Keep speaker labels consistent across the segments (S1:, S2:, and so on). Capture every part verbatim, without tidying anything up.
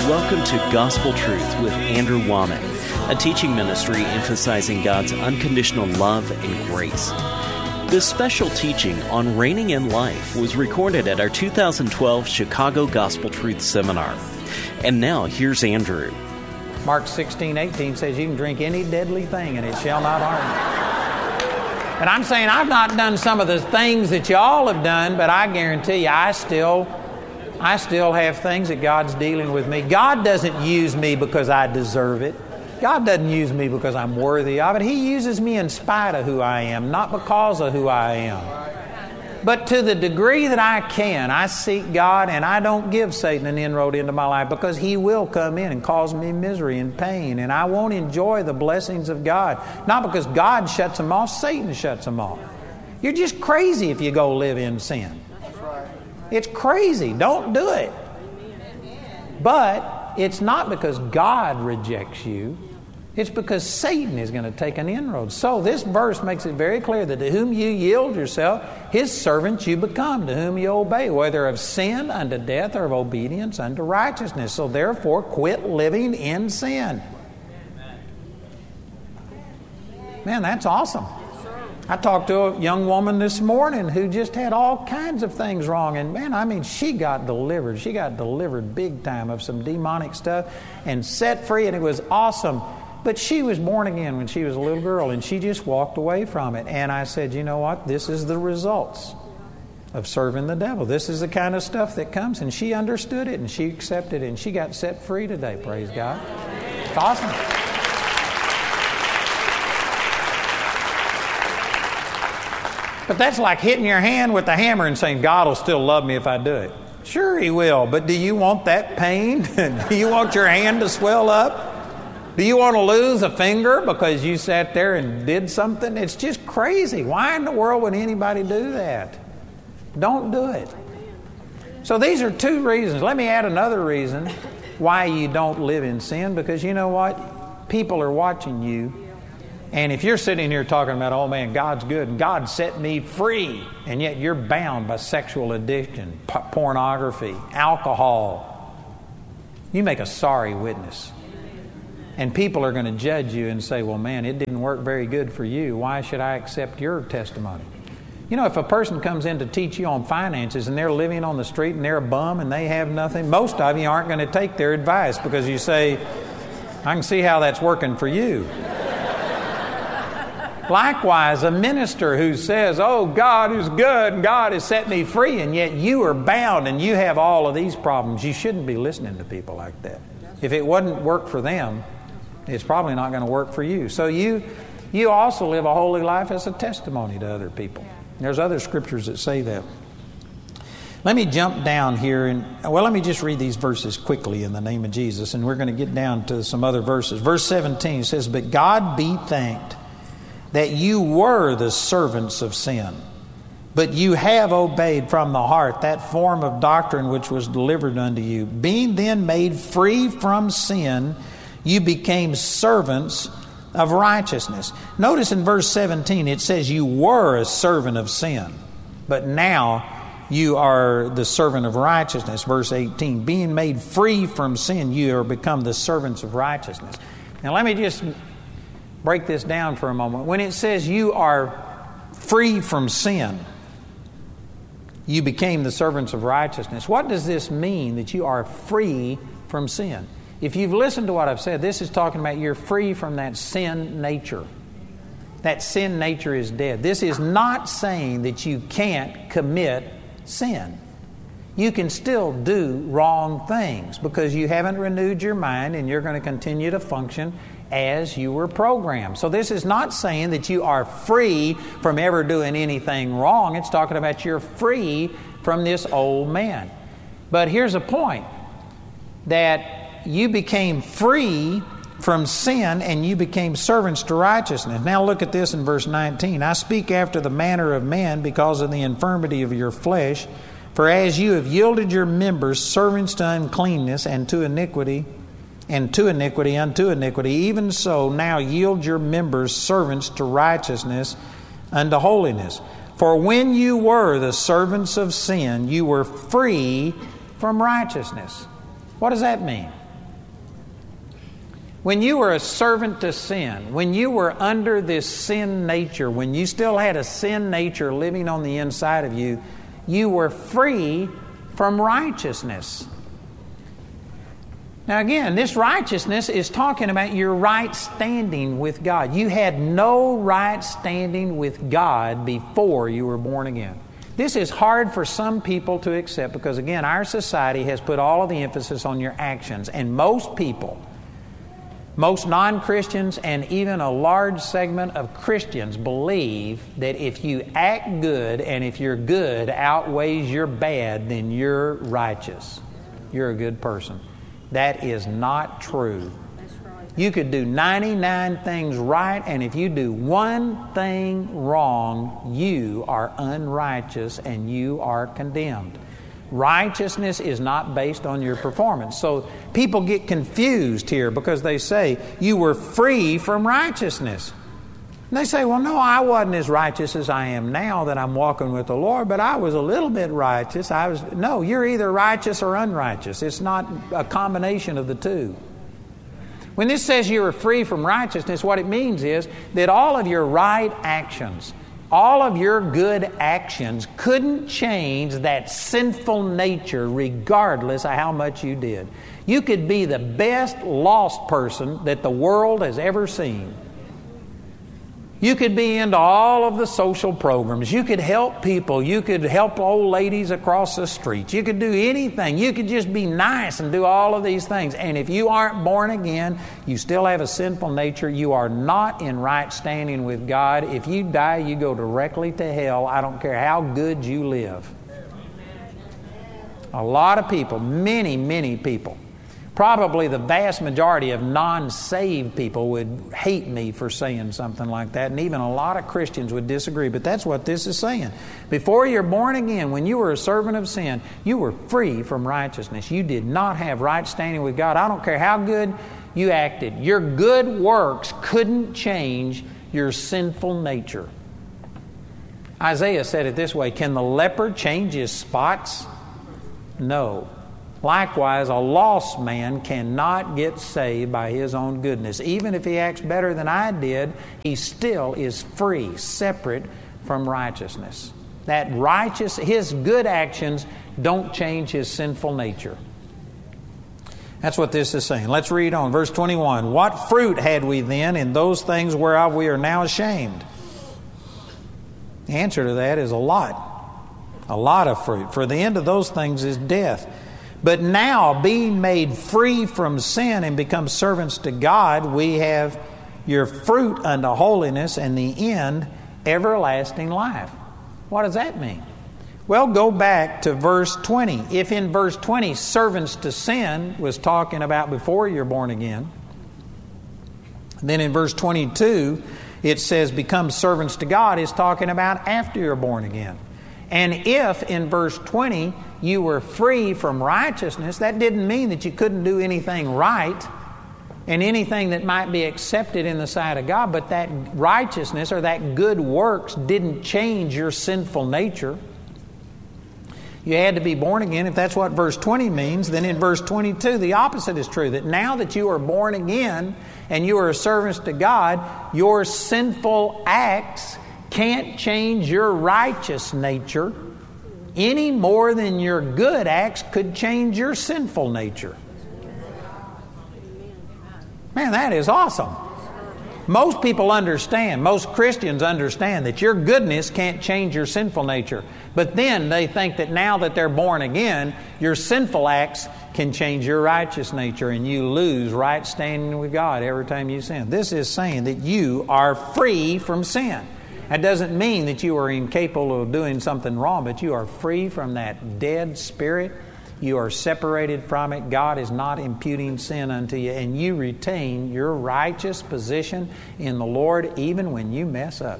S1: Welcome to Gospel Truth with Andrew Womack, a teaching ministry emphasizing God's unconditional love and grace. This special teaching on reigning in life was recorded at our two thousand twelve Chicago Gospel Truth Seminar. And now, here's Andrew.
S2: Mark sixteen eighteen says you can drink any deadly thing and it shall not harm you. And I'm saying I've not done some of the things that you all have done, but I guarantee you I still, I still have things that God's dealing with me. God doesn't use me because I deserve it. God doesn't use me because I'm worthy of it. He uses me in spite of who I am, not because of who I am. But to the degree that I can, I seek God and I don't give Satan an inroad into my life because he will come in and cause me misery and pain. And I won't enjoy the blessings of God. Not because God shuts them off, Satan shuts them off. You're just crazy if you go live in sin. It's crazy. Don't do it. But it's not because God rejects you. It's because Satan is going to take an inroad. So this verse makes it very clear that to whom you yield yourself, his servants you become, to whom you obey, whether of sin unto death or of obedience unto righteousness. So therefore, quit living in sin. Man, that's awesome. I talked to a young woman this morning who just had all kinds of things wrong. And man, I mean, she got delivered. She got delivered big time of some demonic stuff and set free, and it was awesome. But she was born again when she was a little girl, and she just walked away from it. And I said, you know what? This is the results of serving the devil. This is the kind of stuff that comes. And she understood it, and she accepted it, and she got set free today, praise God. It's awesome. But that's like hitting your hand with a hammer and saying, God will still love me if I do it. Sure, He will. But do you want that pain? Do you want your hand to swell up? Do you want to lose a finger because you sat there and did something? It's just crazy. Why in the world would anybody do that? Don't do it. So these are two reasons. Let me add another reason why you don't live in sin. Because you know what? People are watching you. And if you're sitting here talking about, oh man, God's good and God set me free, and yet you're bound by sexual addiction, p- pornography, alcohol, you make a sorry witness. And people are going to judge you and say, well, man, it didn't work very good for you. Why should I accept your testimony? You know, if a person comes in to teach you on finances and they're living on the street and they're a bum and they have nothing, most of you aren't going to take their advice because you say, I can see how that's working for you. Likewise, a minister who says, oh, God is good and God has set me free, and yet you are bound and you have all of these problems, you shouldn't be listening to people like that. If it wouldn't work for them, it's probably not going to work for you. So you you also live a holy life as a testimony to other people. There's other scriptures that say that. Let me jump down here and, well, let me just read these verses quickly in the name of Jesus, and we're going to get down to some other verses. Verse seventeen says, but God be thanked that you were the servants of sin, but you have obeyed from the heart that form of doctrine which was delivered unto you. Being then made free from sin, you became servants of righteousness. Notice in verse seventeen, it says you were a servant of sin, but now you are the servant of righteousness. Verse eighteen, being made free from sin, you are become the servants of righteousness. Now let me just break this down for a moment. When it says you are free from sin, you became the servants of righteousness, what does this mean that you are free from sin? If you've listened to what I've said, this is talking about you're free from that sin nature. That sin nature is dead. This is not saying that you can't commit sin. You can still do wrong things because you haven't renewed your mind and you're going to continue to function as you were programmed. So this is not saying that you are free from ever doing anything wrong. It's talking about you're free from this old man. But here's a point, that you became free from sin and you became servants to righteousness. Now look at this in verse nineteen. I speak after the manner of man because of the infirmity of your flesh. For as you have yielded your members servants to uncleanness and to iniquity, and to iniquity unto iniquity, even so now yield your members servants to righteousness unto holiness. For when you were the servants of sin, you were free from righteousness. What does that mean? When you were a servant to sin, when you were under this sin nature, when you still had a sin nature living on the inside of you, you were free from righteousness. Now again, this righteousness is talking about your right standing with God. You had no right standing with God before you were born again. This is hard for some people to accept because, again, our society has put all of the emphasis on your actions. And most people, most non-Christians and even a large segment of Christians believe that if you act good and if your good outweighs your bad, then you're righteous. You're a good person. That is not true. You could do ninety-nine things right, and if you do one thing wrong, you are unrighteous and you are condemned. Righteousness is not based on your performance. So people get confused here because they say, you were free from righteousness. And they say, well, no, I wasn't as righteous as I am now that I'm walking with the Lord, but I was a little bit righteous. I was No, you're either righteous or unrighteous. It's not a combination of the two. When this says you are free from righteousness, what it means is that all of your right actions, all of your good actions couldn't change that sinful nature regardless of how much you did. You could be the best lost person that the world has ever seen. You could be into all of the social programs. You could help people. You could help old ladies across the street. You could do anything. You could just be nice and do all of these things. And if you aren't born again, you still have a sinful nature. You are not in right standing with God. If you die, you go directly to hell. I don't care how good you live. A lot of people, many, many people, probably the vast majority of non-saved people would hate me for saying something like that, and even a lot of Christians would disagree, but that's what this is saying. Before you're born again, when you were a servant of sin, you were free from righteousness. You did not have right standing with God. I don't care how good you acted. Your good works couldn't change your sinful nature. Isaiah said it this way, can the leopard change his spots? No. Likewise, a lost man cannot get saved by his own goodness. Even if he acts better than I did, he still is free, separate from righteousness. That righteous, his good actions don't change his sinful nature. That's what this is saying. Let's read on. Verse twenty-one. What fruit had we then in those things whereof we are now ashamed? The answer to that is a lot. A lot of fruit. For the end of those things is death. But now, being made free from sin and become servants to God, we have your fruit unto holiness, and the end, everlasting life. What does that mean? Well, go back to verse twenty. If in verse twenty, servants to sin was talking about before you're born again, then in verse twenty-two, it says become servants to God is talking about after you're born again. And if in verse twenty you were free from righteousness, that didn't mean that you couldn't do anything right and anything that might be accepted in the sight of God, but that righteousness or that good works didn't change your sinful nature. You had to be born again. If that's what verse twenty means, then in verse twenty-two the opposite is true, that now that you are born again and you are servants to God, your sinful acts can't change your righteous nature any more than your good acts could change your sinful nature. Man, that is awesome. Most people understand, most Christians understand that your goodness can't change your sinful nature. But then they think that now that they're born again, your sinful acts can change your righteous nature and you lose right standing with God every time you sin. This is saying that you are free from sin. That doesn't mean that you are incapable of doing something wrong, but you are free from that dead spirit. You are separated from it. God is not imputing sin unto you, and you retain your righteous position in the Lord even when you mess up.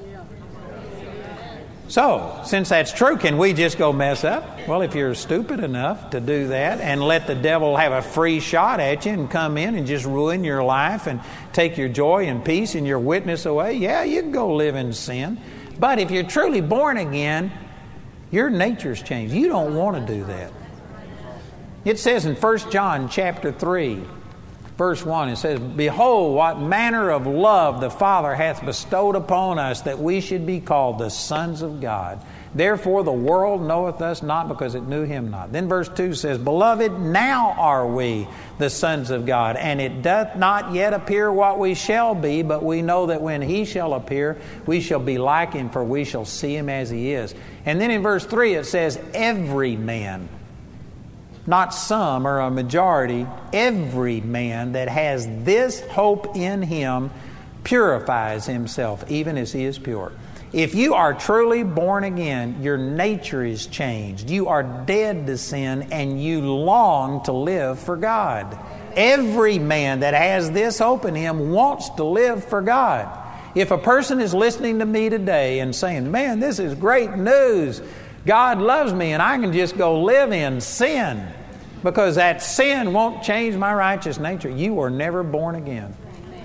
S2: So, since that's true, can we just go mess up? Well, if you're stupid enough to do that and let the devil have a free shot at you and come in and just ruin your life and take your joy and peace and your witness away, yeah, you can go live in sin. But if you're truly born again, your nature's changed. You don't want to do that. It says in First John chapter three, verse one, it says, "Behold, what manner of love the Father hath bestowed upon us, that we should be called the sons of God. Therefore the world knoweth us not, because it knew Him not." Then verse two says, "Beloved, now are we the sons of God, and it doth not yet appear what we shall be, but we know that when He shall appear, we shall be like Him, for we shall see Him as He is." And then in verse three it says, "Every man," not some or a majority, "every man that has this hope in Him purifies himself, even as He is pure." If you are truly born again, your nature is changed. You are dead to sin, and you long to live for God. Every man that has this hope in him wants to live for God. If a person is listening to me today and saying, "Man, this is great news. God loves me, and I can just go live in sin because that sin won't change my righteous nature," you were never born again.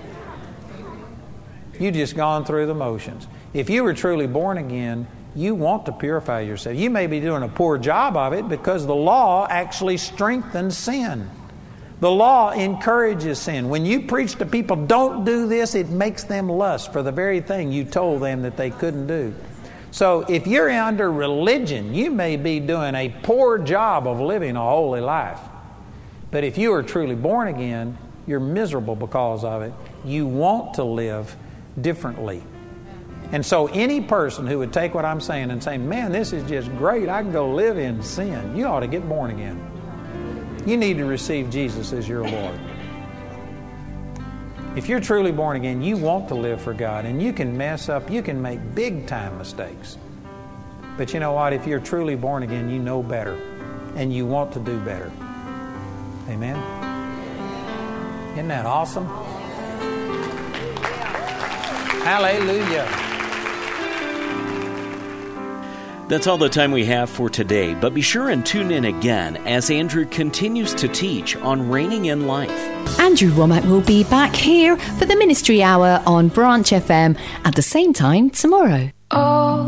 S2: You just gone through the motions. If you were truly born again, you want to purify yourself. You may be doing a poor job of it because the law actually strengthens sin. The law encourages sin. When you preach to people, "Don't do this," it makes them lust for the very thing you told them that they couldn't do. So if you're under religion, you may be doing a poor job of living a holy life. But if you are truly born again, you're miserable because of it. You want to live differently. And so any person who would take what I'm saying and say, "Man, this is just great, I can go live in sin," you ought to get born again. You need to receive Jesus as your Lord. If you're truly born again, you want to live for God, and you can mess up, you can make big time mistakes. But you know what? If you're truly born again, you know better, and you want to do better. Amen? Isn't that awesome? Hallelujah.
S1: That's all the time we have for today, but be sure and tune in again as Andrew continues to teach on reigning in life.
S3: Andrew Wommack will be back here for the Ministry Hour on Branch F M at the same time tomorrow.
S4: Oh.